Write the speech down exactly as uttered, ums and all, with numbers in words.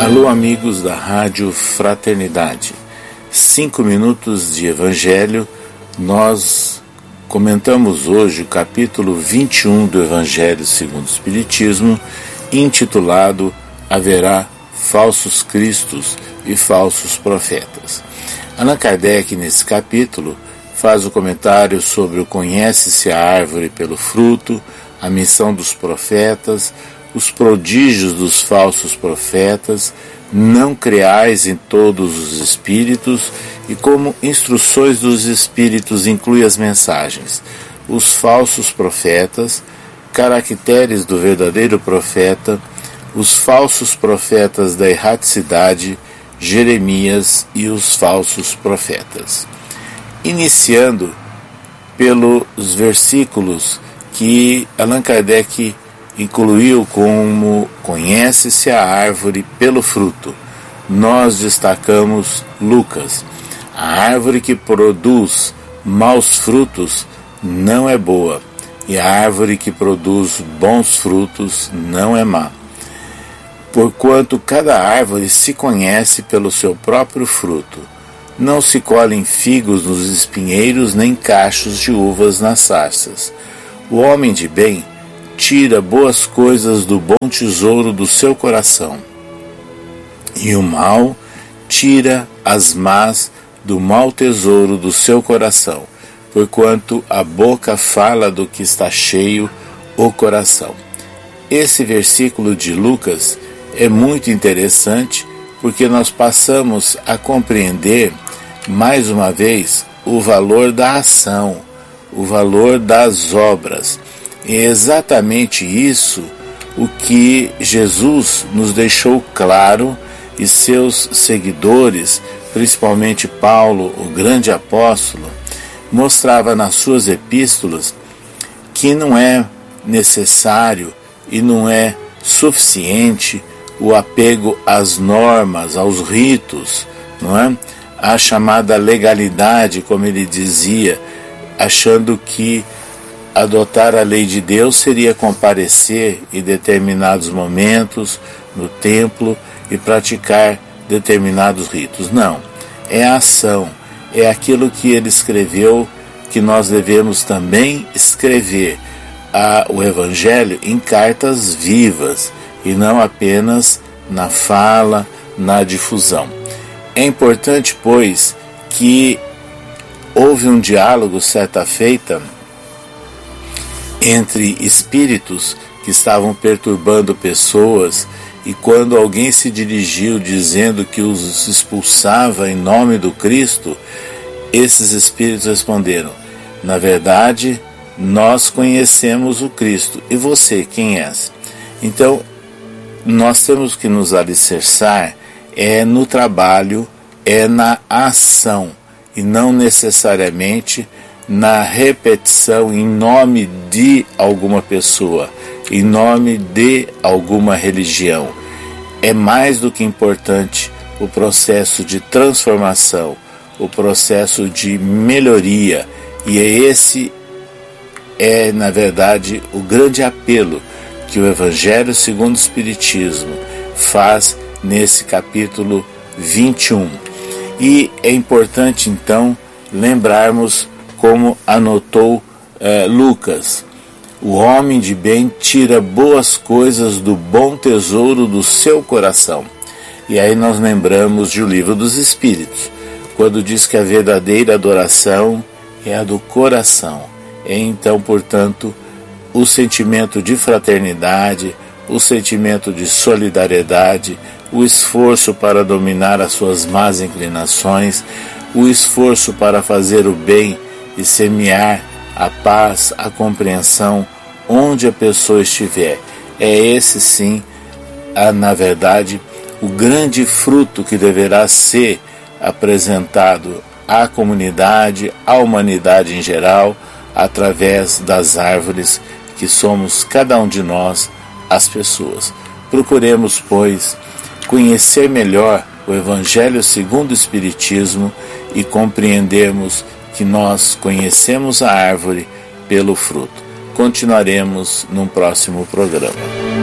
Alô, amigos da Rádio Fraternidade. Cinco minutos de Evangelho. Nós comentamos hoje o capítulo vinte e um do Evangelho segundo o Espiritismo, intitulado Haverá falsos cristos e falsos profetas. Allan Kardec, nesse capítulo, faz o comentário sobre o conhece-se a árvore pelo fruto, a missão dos profetas, os prodígios dos falsos profetas, não creais em todos os espíritos, e como instruções dos espíritos inclui as mensagens, os falsos profetas, caracteres do verdadeiro profeta, os falsos profetas da erraticidade, Jeremias e os falsos profetas. Iniciando pelos versículos que Allan Kardec incluiu como conhece-se a árvore pelo fruto. Nós destacamos Lucas. A árvore que produz maus frutos não é boa, e a árvore que produz bons frutos não é má. Porquanto cada árvore se conhece pelo seu próprio fruto. Não se colhem figos nos espinheiros, nem cachos de uvas nas sarças. O homem de bem tira boas coisas do bom tesouro do seu coração, e o mal tira as más do mau tesouro do seu coração, porquanto a boca fala do que está cheio o coração. Esse versículo de Lucas é muito interessante, porque nós passamos a compreender, mais uma vez, o valor da ação, o valor das obras. É exatamente isso o que Jesus nos deixou claro, e seus seguidores, principalmente Paulo, o grande apóstolo, mostrava nas suas epístolas que não é necessário e não é suficiente o apego às normas, aos ritos, não é? A chamada legalidade, como ele dizia, achando que adotar a lei de Deus seria comparecer em determinados momentos no templo e praticar determinados ritos. Não, é a ação, é aquilo que ele escreveu, que nós devemos também escrever a, o Evangelho em cartas vivas e não apenas na fala, na difusão. É importante, pois, que houve um diálogo certa feita entre espíritos que estavam perturbando pessoas, e quando alguém se dirigiu dizendo que os expulsava em nome do Cristo, esses espíritos responderam: na verdade, nós conhecemos o Cristo, e você quem és? Então, nós temos que nos alicerçar é no trabalho, é na ação, e não necessariamente na repetição em nome de alguma pessoa, em nome de alguma religião. É mais do que importante o processo de transformação, o processo de melhoria, e é esse é, na verdade, o grande apelo que o Evangelho segundo o Espiritismo faz nesse capítulo vinte e um. E é importante, então, lembrarmos como anotou eh, Lucas: o homem de bem tira boas coisas do bom tesouro do seu coração. E aí nós lembramos de O Livro dos Espíritos, quando diz que a verdadeira adoração é a do coração. É então, portanto, o sentimento de fraternidade, o sentimento de solidariedade, o esforço para dominar as suas más inclinações, o esforço para fazer o bem e semear a paz, a compreensão onde a pessoa estiver. É esse sim, a, na verdade, o grande fruto que deverá ser apresentado à comunidade, à humanidade em geral, através das árvores que somos cada um de nós, as pessoas. Procuremos, pois, conhecer melhor o Evangelho segundo o Espiritismo e compreendermos que nós conhecemos a árvore pelo fruto. Continuaremos num próximo programa.